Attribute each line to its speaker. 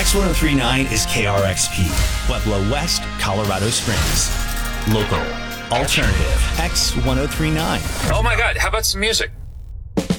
Speaker 1: X1039 is KRXP, Pueblo West, Colorado Springs. Local, alternative, X1039.
Speaker 2: Oh my God, how about some music?